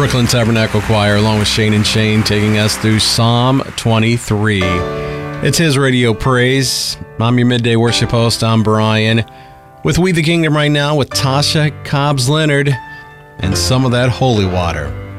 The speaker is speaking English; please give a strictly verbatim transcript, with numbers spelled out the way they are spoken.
Brooklyn Tabernacle Choir, along with Shane and Shane, taking us through Psalm twenty-three. It's his radio praise. I'm your midday worship host. I'm Brian. With We the Kingdom right now with Tasha Cobbs Leonard and some of that holy water.